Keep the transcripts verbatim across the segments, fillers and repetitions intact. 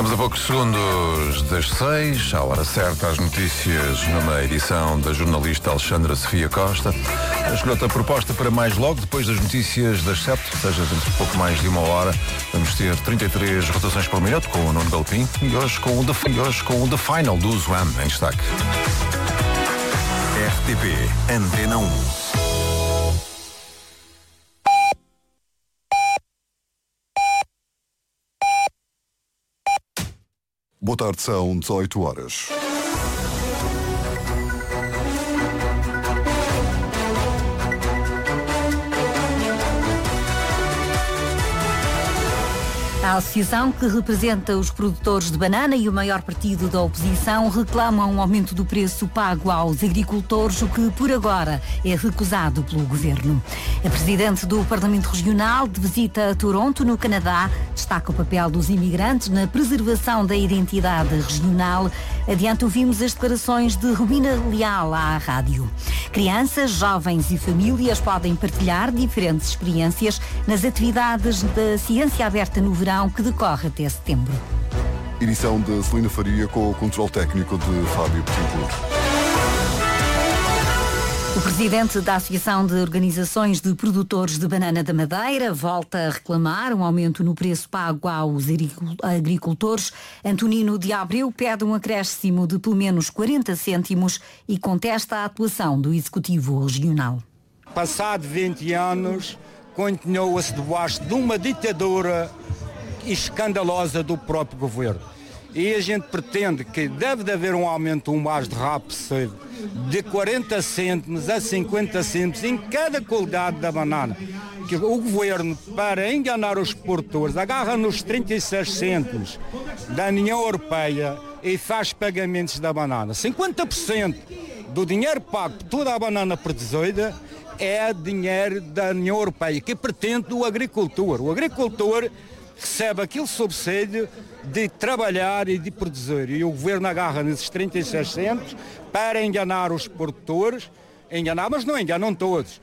Estamos a poucos segundos das seis, à hora certa, as notícias numa edição da jornalista Alexandra Sofia Costa. A escolhota proposta para mais logo, depois das notícias das sete, ou seja, dentro de pouco mais de uma hora, vamos ter trinta e três rotações por minuto com o Nuno Galpim e hoje com o The, hoje com o The Final do Zwam em destaque. R T P Antena um. Boa tarde, são dezoito horas. A associação que representa os produtores de banana e o maior partido da oposição reclamam um aumento do preço pago aos agricultores, o que por agora é recusado pelo governo. A presidente do Parlamento Regional, de visita a Toronto, no Canadá, destaca o papel dos imigrantes na preservação da identidade regional. Adiante ouvimos as declarações de Rubina Leal à rádio. Crianças, jovens e famílias podem partilhar diferentes experiências nas atividades da Ciência Aberta no verão, que decorre até setembro. Edição de Celina Faria com o controle técnico de Fábio Petit. O presidente da Associação de Organizações de Produtores de Banana da Madeira volta a reclamar um aumento no preço pago aos agricultores. Antonino de Abreu pede um acréscimo de pelo menos quarenta cêntimos e contesta a atuação do Executivo Regional. Passado vinte anos, continua-se debaixo de uma ditadura escandalosa do próprio governo. E a gente pretende que deve de haver um aumento o mais rápido possível, de quarenta cêntimos a cinquenta cêntimos em cada qualidade da banana. Que o governo, para enganar os produtores, agarra nos trinta e seis cêntimos da União Europeia e faz pagamentos da banana. cinquenta por cento do dinheiro pago por toda a banana produzida é dinheiro da União Europeia, que pretende o agricultor. O agricultor recebe aquele subsídio de trabalhar e de produzir. E o governo agarra nesses trinta e seis cêntimos para enganar os produtores, enganar, mas não enganam todos.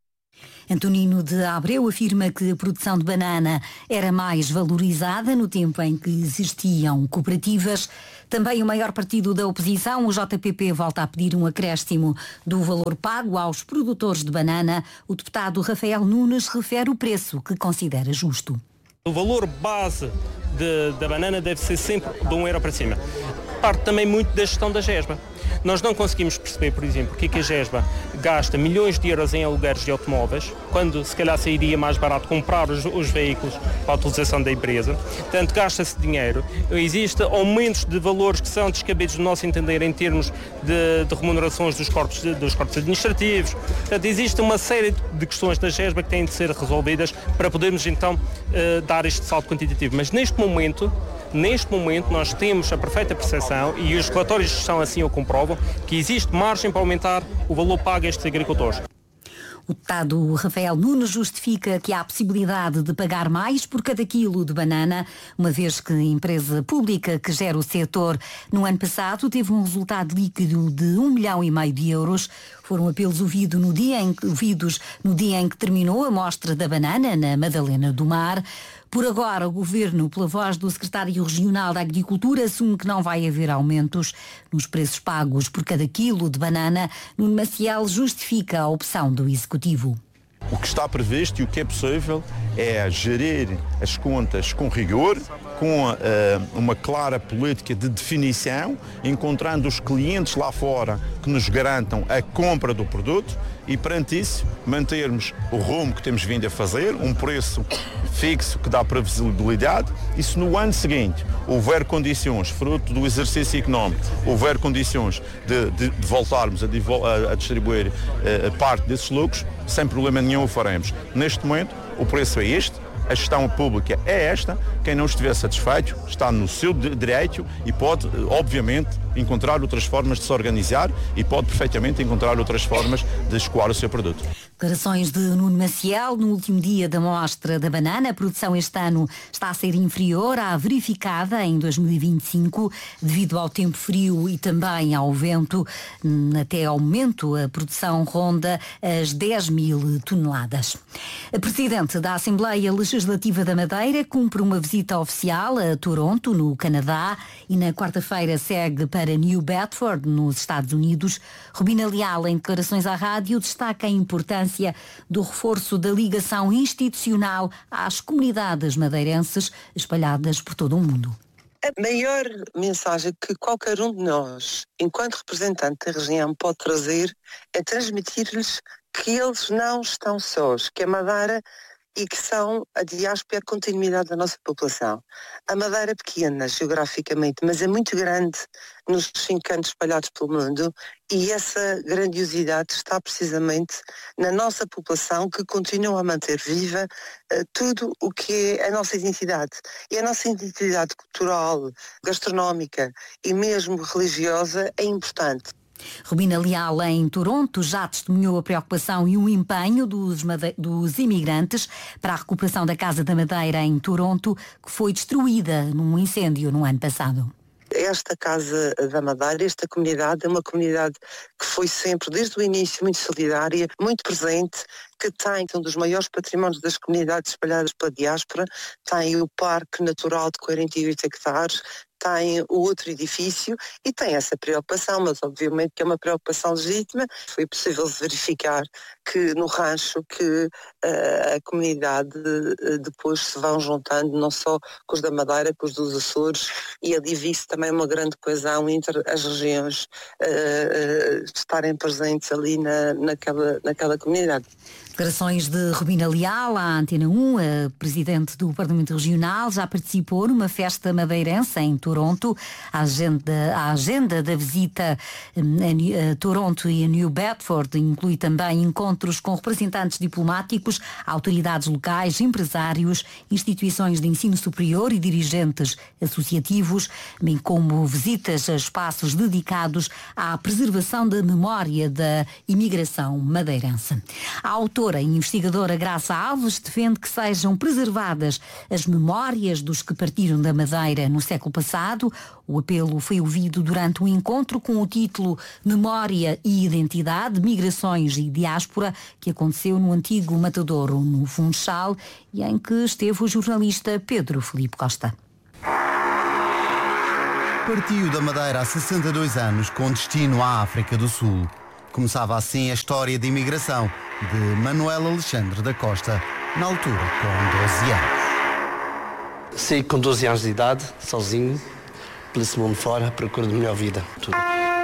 Antonino de Abreu afirma que a produção de banana era mais valorizada no tempo em que existiam cooperativas. Também o maior partido da oposição, o J P P, volta a pedir um acréscimo do valor pago aos produtores de banana. O deputado Rafael Nunes refere o preço que considera justo. O valor base de, da banana deve ser sempre de um euro para cima. Parte também muito da gestão da GESBA. Nós não conseguimos perceber, por exemplo, que a GESBA gasta milhões de euros em alugueres de automóveis, quando se calhar sairia mais barato comprar os, os veículos para a utilização da empresa. Portanto, gasta-se dinheiro. Existem aumentos de valores que são descabidos, no nosso entender, em termos de, de remunerações dos corpos, de, dos corpos administrativos. Portanto, existe uma série de questões da GESBA que têm de ser resolvidas para podermos, então, uh, dar este salto quantitativo. Mas, neste momento, Neste momento nós temos a perfeita percepção, e os relatórios de gestão assim o comprovam, que existe margem para aumentar o valor pago a estes agricultores. O deputado Rafael Nunes justifica que há a possibilidade de pagar mais por cada quilo de banana, uma vez que a empresa pública que gera o setor no ano passado teve um resultado líquido de um milhão e meio de euros. Foram apelos ouvidos no dia em que, ouvidos no dia em que terminou a mostra da banana na Madalena do Mar. Por agora, o Governo, pela voz do Secretário Regional da Agricultura, assume que não vai haver aumentos nos preços pagos por cada quilo de banana. Nuno Maciel justifica a opção do Executivo. O que está previsto e o que é possível é gerir as contas com rigor, com uh, uma clara política de definição, encontrando os clientes lá fora que nos garantam a compra do produto e, perante isso, mantermos o rumo que temos vindo a fazer, um preço fixo que dá previsibilidade, e se no ano seguinte houver condições, fruto do exercício económico, houver condições de, de, de voltarmos a, a, a distribuir uh, parte desses lucros, sem problema nenhum o faremos. Neste momento, o preço é este, a gestão pública é esta, quem não estiver satisfeito está no seu direito e pode, obviamente, encontrar outras formas de se organizar e pode perfeitamente encontrar outras formas de escoar o seu produto. Declarações de Nuno Maciel no último dia da mostra da banana. A produção este ano está a ser inferior à verificada em dois mil e vinte e cinco devido ao tempo frio e também ao vento. Até ao momento a produção ronda as dez mil toneladas. A Presidente da Assembleia Legislativa da Madeira cumpre uma visita oficial a Toronto, no Canadá, e na quarta-feira segue para New Bedford, nos Estados Unidos. Rubina Leal, em declarações à rádio, destaca a importância do reforço da ligação institucional às comunidades madeirenses espalhadas por todo o mundo. A maior mensagem que qualquer um de nós, enquanto representante da região, pode trazer é transmitir-lhes que eles não estão sós, que a Madeira e que são a diáspora e a continuidade da nossa população. A Madeira é pequena geograficamente, mas é muito grande nos cinco cantos espalhados pelo mundo, e essa grandiosidade está precisamente na nossa população, que continua a manter viva uh, tudo o que é a nossa identidade. E a nossa identidade cultural, gastronómica e mesmo religiosa é importante. Rubina Leal, em Toronto, já testemunhou a preocupação e o empenho dos, dos imigrantes para a recuperação da Casa da Madeira em Toronto, que foi destruída num incêndio no ano passado. Esta Casa da Madeira, esta comunidade, é uma comunidade que foi sempre, desde o início, muito solidária, muito presente, que tem um dos maiores patrimónios das comunidades espalhadas pela diáspora, tem o Parque Natural de quarenta e oito hectares, tem o outro edifício e tem essa preocupação, mas obviamente que é uma preocupação legítima. Foi possível verificar que no rancho que uh, a comunidade uh, depois se vão juntando, não só com os da Madeira, com os dos Açores, e ali vi-se também uma grande coesão entre as regiões uh, uh, estarem presentes ali na, naquela, naquela comunidade. Declarações de Rubina Leal à Antena um, a Presidente do Parlamento Regional, já participou numa festa madeirense em Toronto. A agenda, a agenda da visita a, a Toronto e a New Bedford inclui também encontros com representantes diplomáticos, autoridades locais, empresários, instituições de ensino superior e dirigentes associativos, bem como visitas a espaços dedicados à preservação da memória da imigração madeirense. A autora e investigadora Graça Alves defende que sejam preservadas as memórias dos que partiram da Madeira no século passado. O apelo foi ouvido durante um encontro com o título Memória e Identidade, Migrações e Diáspora, que aconteceu no antigo Matadouro, no Funchal, e em que esteve o jornalista Pedro Filipe Costa. Partiu da Madeira há sessenta e dois anos com destino à África do Sul. Começava assim a história de imigração de Manuel Alexandre da Costa, na altura com doze anos. Saí com doze anos de idade, sozinho, pelo mundo fora, à procura de melhor vida. Tudo.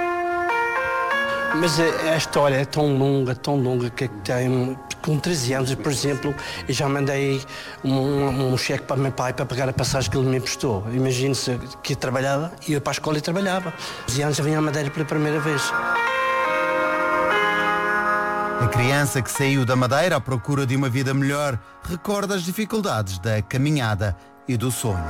Mas a, a história é tão longa, tão longa, que tem, com treze anos, por exemplo, eu já mandei um, um, um cheque para o meu pai para pagar a passagem que ele me emprestou. Imagine-se que eu trabalhava, ia para a escola e trabalhava. doze anos eu vinha à Madeira pela primeira vez. A criança que saiu da Madeira à procura de uma vida melhor recorda as dificuldades da caminhada e do sonho.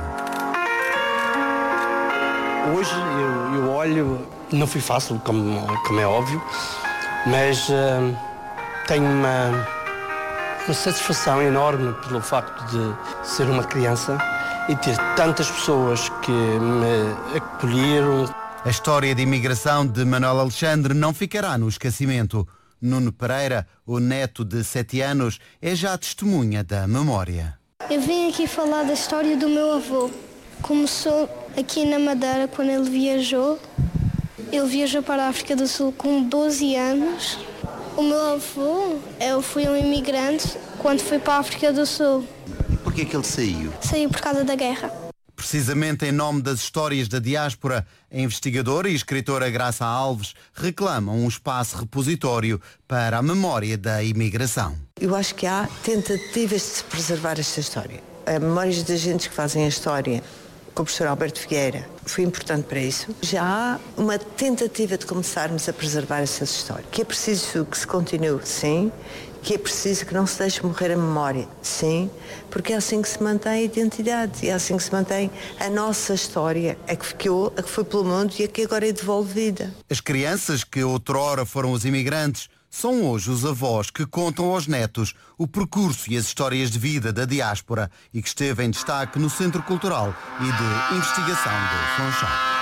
Hoje eu, eu olho, não foi fácil, como, como é óbvio, mas uh, tenho uma, uma satisfação enorme pelo facto de ser uma criança e ter tantas pessoas que me acolheram. A história de imigração de Manuel Alexandre não ficará no esquecimento. Nuno Pereira, o neto de sete anos, é já testemunha da memória. Eu vim aqui falar da história do meu avô. Começou aqui na Madeira quando ele viajou. Ele viajou para a África do Sul com doze anos. O meu avô, eu fui um imigrante quando fui para a África do Sul. E por que é que ele saiu? Saiu por causa da guerra. Precisamente em nome das histórias da diáspora, a investigadora e escritora Graça Alves reclamam um espaço repositório para a memória da imigração. Eu acho que há tentativas de se preservar esta história. Há memórias de agentes que fazem a história, com o professor Alberto Vieira, foi importante para isso. Já há uma tentativa de começarmos a preservar essa história. Que é preciso que se continue, sim. Que é preciso que não se deixe morrer a memória, sim, porque é assim que se mantém a identidade, é assim que se mantém a nossa história, a que ficou, a que foi pelo mundo e a que agora é devolvida. As crianças que outrora foram os imigrantes São hoje os avós que contam aos netos o percurso e as histórias de vida da diáspora e que esteve em destaque no Centro Cultural e de Investigação de Funchal.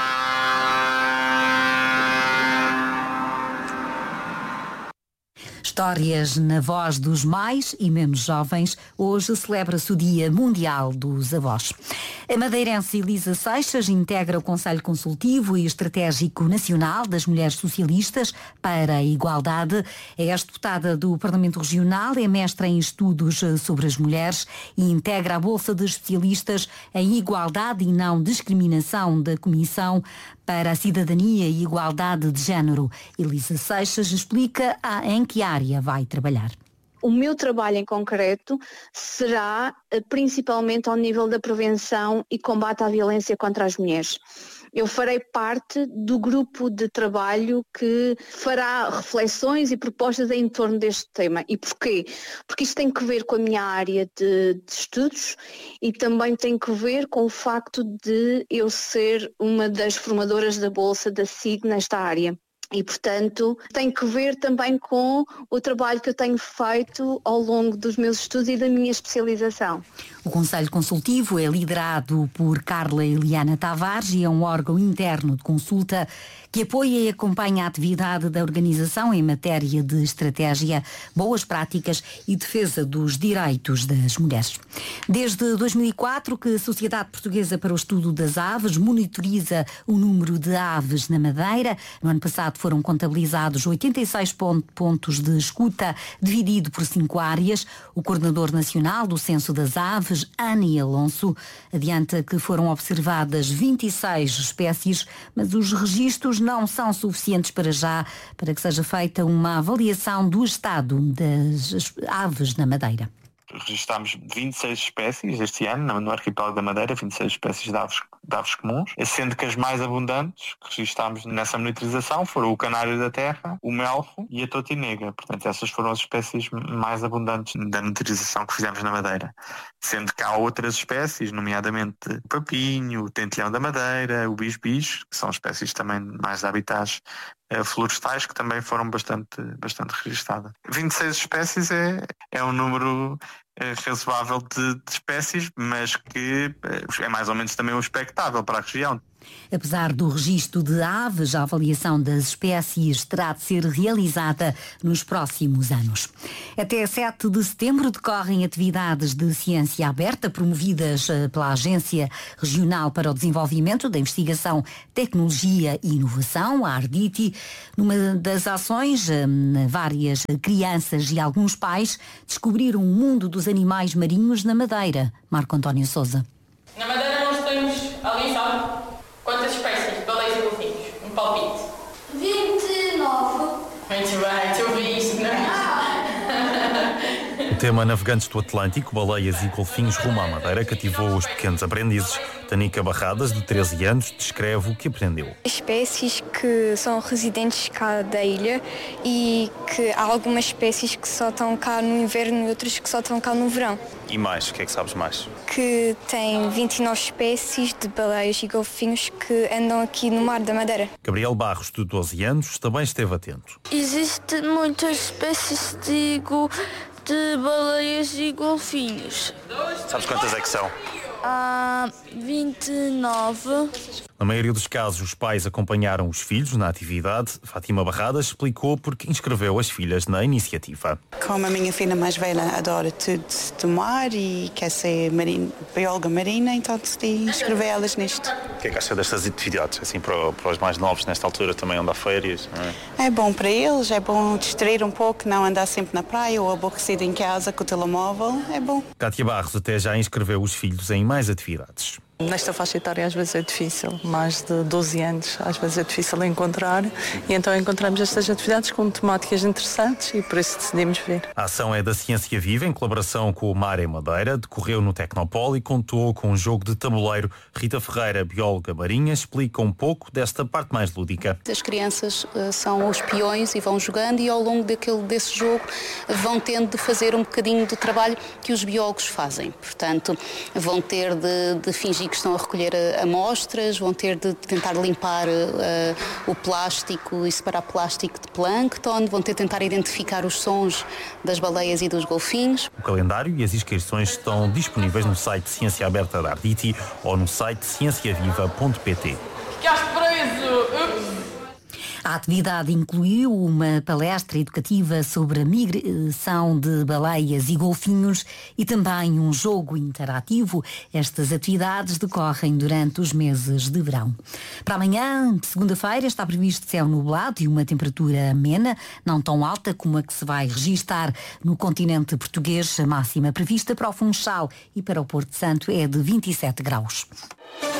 Histórias na voz dos mais e menos jovens. Hoje celebra-se o Dia Mundial dos Avós. A madeirense Elisa Seixas integra o Conselho Consultivo e Estratégico Nacional das Mulheres Socialistas para a Igualdade. É ex-deputada do Parlamento Regional, é mestra em estudos sobre as mulheres e integra a Bolsa de Especialistas em Igualdade e Não Discriminação da Comissão para a Cidadania e Igualdade de Género. Elisa Seixas explica a, em que área vai trabalhar. O meu trabalho em concreto será principalmente ao nível da prevenção e combate à violência contra as mulheres. Eu farei parte do grupo de trabalho que fará reflexões e propostas em torno deste tema. E porquê? Porque isto tem que ver com a minha área de, de estudos e também tem que ver com o facto de eu ser uma das formadoras da Bolsa da S I G nesta área. E, portanto, tem que ver também com o trabalho que eu tenho feito ao longo dos meus estudos e da minha especialização. O Conselho Consultivo é liderado por Carla Eliana Tavares e é um órgão interno de consulta que apoia e acompanha a atividade da organização em matéria de estratégia, boas práticas e defesa dos direitos das mulheres. Desde dois mil e quatro que a Sociedade Portuguesa para o Estudo das Aves monitoriza o número de aves na Madeira. No ano passado foram contabilizados oitenta e seis pontos de escuta, dividido por cinco áreas. O coordenador nacional do Censo das Aves, Ani Alonso, adianta que foram observadas vinte e seis espécies, mas os registros não são suficientes para já, para que seja feita uma avaliação do estado das aves na Madeira. Registámos vinte e seis espécies este ano no arquipélago da Madeira, vinte e seis espécies de aves, de aves comuns, sendo que as mais abundantes que registámos nessa monitorização foram o canário da terra, o melro e a totinega. Portanto, essas foram as espécies mais abundantes da monitorização que fizemos na Madeira. Sendo que há outras espécies, nomeadamente o papinho, o tentilhão da Madeira, o bicho-bicho, que são espécies também mais de habitats florestais, que também foram bastante, bastante registradas. vinte e seis espécies é, é um número é, razoável de, de espécies, mas que é mais ou menos também o expectável para a região. Apesar do registro de aves, a avaliação das espécies terá de ser realizada nos próximos anos. Até sete de setembro decorrem atividades de ciência aberta promovidas pela Agência Regional para o Desenvolvimento da Investigação, Tecnologia e Inovação, a ARDITI. Numa das ações, várias crianças e alguns pais descobriram o mundo dos animais marinhos na Madeira. Marco António Sousa. Na Madeira nós temos, alguém sabe quantas espécies de baleias e golfinhos? Um palpite. vinte e nove. Muito bem, tu ouvi isto, não é? O tema Navegantes do Atlântico, baleias e golfinhos rumo à Madeira cativou os pequenos aprendizes. Tanica Barradas, de treze anos, descreve o que aprendeu. Espécies que são residentes cá da ilha e que há algumas espécies que só estão cá no inverno e outras que só estão cá no verão. E mais? O que é que sabes mais? Que tem vinte e nove espécies de baleias e golfinhos que andam aqui no mar da Madeira. Gabriel Barros, de doze anos, também esteve atento. Existem muitas espécies de, de baleias e golfinhos. Sabes quantas é que são? Há vinte e nove. Na maioria dos casos, os pais acompanharam os filhos na atividade. Fátima Barradas explicou porque inscreveu as filhas na iniciativa. Como a minha filha mais velha adora tudo do mar e quer ser marina, bióloga marina, então decidi inscrevê-las nisto. O que é que acha destas atividades? Assim, para, para os mais novos, nesta altura, também andar a férias, não é? É bom para eles, é bom distrair um pouco, não andar sempre na praia ou aborrecido em casa com o telemóvel, é bom. Cátia Barros até já inscreveu os filhos em mais atividades. Nesta faixa etária às vezes é difícil, mais de doze anos às vezes é difícil encontrar e então encontramos estas atividades com temáticas interessantes e por isso decidimos vir. A ação é da Ciência Viva em colaboração com o Mar em Madeira, decorreu no Tecnopol e contou com um jogo de tabuleiro. Rita Ferreira, bióloga marinha, explica um pouco desta parte mais lúdica. As crianças uh, são os peões e vão jogando e ao longo daquele, desse jogo vão tendo de fazer um bocadinho do trabalho que os biólogos fazem. Portanto, vão ter de, de fingir científicos estão a recolher uh, amostras, vão ter de tentar limpar uh, o plástico e separar plástico de plâncton, vão ter de tentar identificar os sons das baleias e dos golfinhos. O calendário e as inscrições estão disponíveis no site Ciência Aberta da Arditi ou no site ciencia viva ponto pt. Ficaste preso! Ups. A atividade incluiu uma palestra educativa sobre a migração de baleias e golfinhos e também um jogo interativo. Estas atividades decorrem durante os meses de verão. Para amanhã, segunda-feira, está previsto céu nublado e uma temperatura amena, não tão alta como a que se vai registar no continente português. A máxima prevista para o Funchal e para o Porto Santo é de vinte e sete graus.